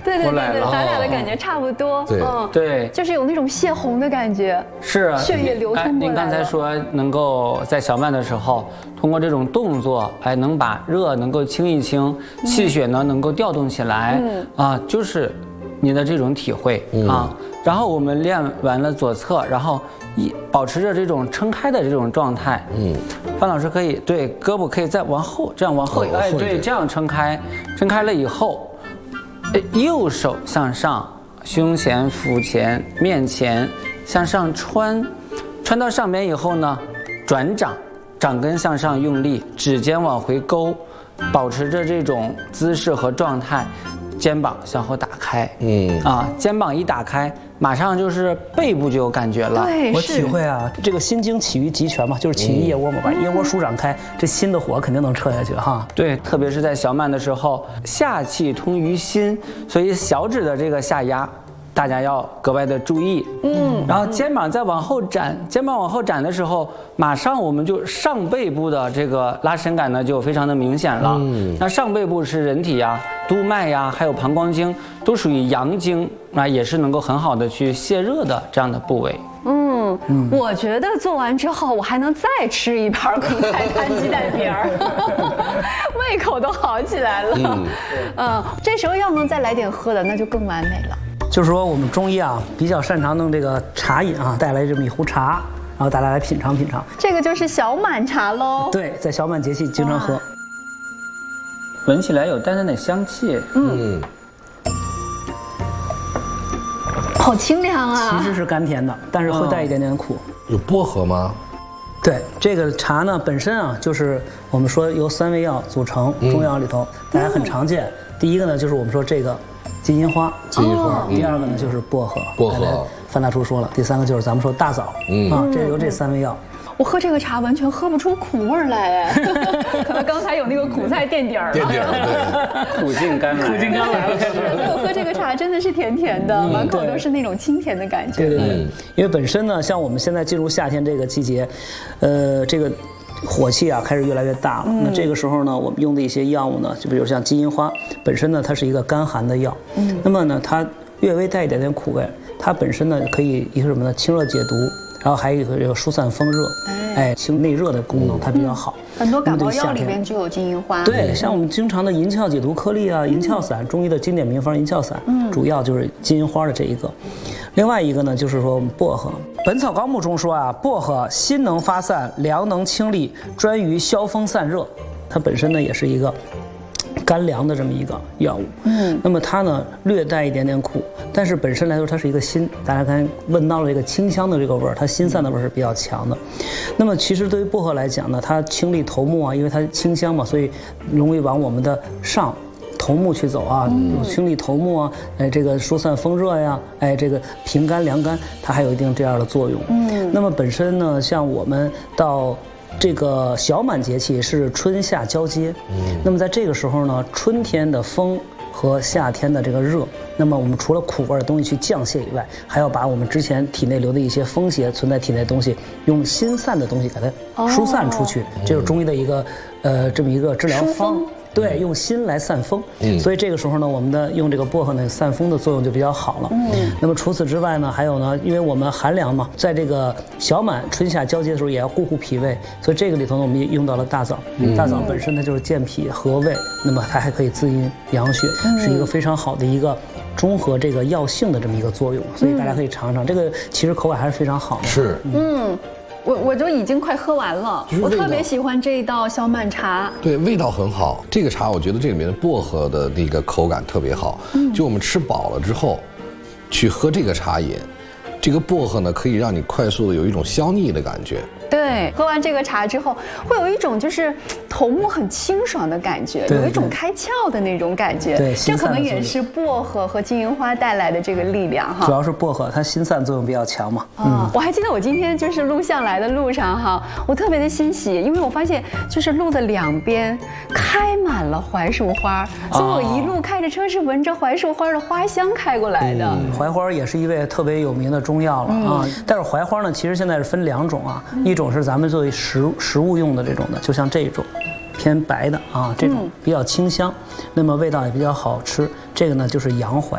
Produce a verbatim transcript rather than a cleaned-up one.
对对对对， 过来了。 咱俩的感觉差不多。 对嗯， 对， 就是有那种泄洪的感觉。 是啊， 血液流通过来了。 哎，您刚才说能够在小曼的时候，通过这种动作，哎，能把热能够清一清，气血呢能够调动起来， 嗯啊，就是你的这种体会啊。然后我们练完了左侧，然后一保持着这种撑开的这种状态。嗯，范老师可以对胳膊可以再往后，这样往后，哎，对，这样撑开，撑开了以后，哎，右手向上，胸前、腹前、面前向上穿，穿到上边以后呢，转掌，掌根向上用力，指尖往回勾，保持着这种姿势和状态。肩膀向后打开，嗯啊，肩膀一打开，马上就是背部就有感觉了。 对， 我体会啊，这个心经起于极泉嘛，就是起于腋窝嘛，把腋窝舒展开，这心的火肯定能撤下去哈。 对，特别是在小满的时候，下气通于心，所以小指的这个下压，大家要格外的注意。嗯，然后肩膀再往后展，肩膀往后展的时候，马上我们就上背部的这个拉伸感呢就非常的明显了。嗯，那上背部是人体呀、督脉呀，还有膀胱经，都属于阳经，那也是能够很好的去泄热的这样的部位。 嗯，我觉得做完之后，我还能再吃一盘苦菜摊鸡蛋饼儿，胃口都好起来了。嗯，嗯，这时候要能再来点喝的，那就更完美了。 就是说，我们中医啊比较擅长弄这个茶饮啊，带来这么一壶茶，然后大家来品尝品尝。 这个就是小满茶喽。 对，在小满节气经常喝。 闻起来有淡淡的香气。嗯。 好清凉啊！ 其实是甘甜的，但是会带一点点苦。 有薄荷吗？ 对，这个茶呢本身啊，就是我们说由三味药组成，中药里头大家很常见。第一个呢就是我们说这个金银花， 金银花。 第二个呢就是薄荷， 薄荷。 范大厨说了，第三个就是咱们说大枣，嗯啊，这是由这三味药。 我喝这个茶完全喝不出苦味来哎，可能刚才有那个苦菜垫底儿了。 垫底儿，对， 苦尽甘来，苦尽甘来了。 我喝这个茶真的是甜甜的，满口都是那种清甜的感觉。 对对对，因为本身呢，像我们现在进入夏天这个季节，呃，这个火气啊开始越来越大了。嗯、那这个时候呢，我们用的一些药物呢，就比如像金银花，本身呢它是一个甘寒的药，嗯，那么呢它略微带一点点苦味，它本身呢可以一个什么呢？清热解毒。然后还有一个这个疏散风热，哎，清内热的功能它比较好。 很多感冒药里面就有金银花。 对，像我们经常的银翘解毒颗粒啊、银翘散，中医的经典名方银翘散，主要就是金银花的这一个。另外一个呢，就是说我们薄荷，《本草纲目》中说啊，薄荷辛能发散，凉能清利，专于消风散热。它本身呢也是一个甘凉的这么一个药物，嗯，那么它呢略带一点点苦，但是本身来说它是一个辛，大家刚才闻到了这个清香的这个味儿，它辛散的味儿是比较强的。那么其实对于薄荷来讲呢，它清利头目啊，因为它清香嘛，所以容易往我们的上头目去走啊，有清利头目啊，哎，这个疏散风热呀，哎，这个平肝凉肝，它还有一定这样的作用。嗯，那么本身呢，像我们到这个小满节气是春夏交接，嗯，那么在这个时候呢，春天的风和夏天的这个热，那么我们除了苦味的东西去降泄以外，还要把我们之前体内留的一些风邪存在体内的东西，用辛散的东西给它疏散出去，这是中医的一个呃这么一个治疗方。对，用辛来散风，嗯，所以这个时候呢，我们的用这个薄荷呢，散风的作用就比较好了。嗯，那么除此之外呢，还有呢，因为我们寒凉嘛，在这个小满春夏交接的时候，也要固护脾胃，所以这个里头呢，我们也用到了大枣。嗯、大枣本身它就是健脾和胃，那么它还可以滋阴养血，嗯、是一个非常好的一个中和这个药性的这么一个作用，所以大家可以尝尝，这个其实口感还是非常好的。 是， 嗯。我我就已经快喝完了，我特别喜欢这一道小满茶。 对，味道很好。这个茶我觉得这里面的薄荷的那个口感特别好。嗯，就我们吃饱了之后，去喝这个茶饮，这个薄荷呢可以让你快速的有一种消腻的感觉。 对，喝完这个茶之后，会有一种就是头目很清爽的感觉，有一种开窍的那种感觉。 对， 这可能也是薄荷和金银花带来的这个力量哈。 主要是薄荷，它辛散作用比较强嘛。 嗯，我还记得我今天就是录像来的路上哈，我特别的欣喜，因为我发现就是路的两边开满了槐树花，所以我一路开着车是闻着槐树花的花香开过来的。 嗯、槐花也是一味特别有名的中药了啊。嗯、但是槐花呢，其实现在是分两种啊，一种是咱们作为食食物用的这种的，就像这种偏白的啊，这种比较清香，那么味道也比较好吃。这个呢就是洋槐。